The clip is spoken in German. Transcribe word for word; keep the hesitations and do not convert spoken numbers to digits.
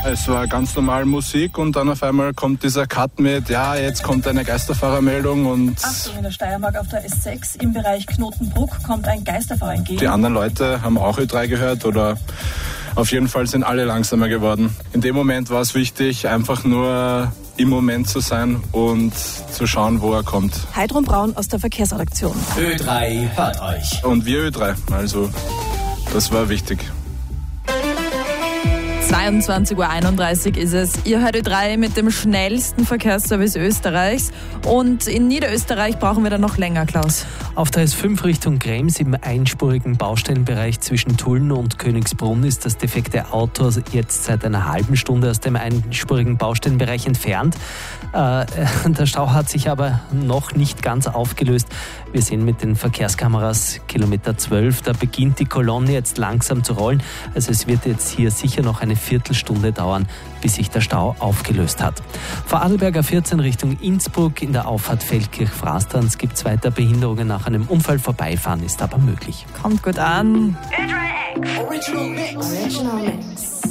Es war ganz normal Musik und dann auf einmal kommt dieser Cut mit, ja, jetzt kommt eine Geisterfahrermeldung und... Achtung, in der Steiermark auf der S sechs im Bereich Knotenbruck kommt ein Geisterfahrer entgegen. Die anderen Leute haben auch Ö drei gehört oder auf jeden Fall sind alle langsamer geworden. In dem Moment war es wichtig, einfach nur im Moment zu sein und zu schauen, wo er kommt. Heidrun Braun aus der Verkehrsredaktion. Ö drei hört euch. Und wir Ö drei, also das war wichtig. zweiundzwanzig Uhr einunddreißig ist es. Ihr hört Ö drei mit dem schnellsten Verkehrsservice Österreichs. Und in Niederösterreich brauchen wir dann noch länger, Klaus. Auf der S fünf Richtung Krems im einspurigen Baustellenbereich zwischen Tulln und Königsbrunn ist das defekte Auto jetzt seit einer halben Stunde aus dem einspurigen Baustellenbereich entfernt. Äh, der Stau hat sich aber noch nicht ganz aufgelöst. Wir sehen mit den Verkehrskameras Kilometer zwölf, da beginnt die Kolonne jetzt langsam zu rollen. Also es wird jetzt hier sicher noch eine Viertelstunde dauern, bis sich der Stau aufgelöst hat. Vorarlberger vierzehn Richtung Innsbruck in der Auffahrt Feldkirch-Frastanz gibt es weiter Behinderungen. Nach einem Unfall vorbeifahren ist aber möglich. Kommt gut an. Original Mix. Original Mix.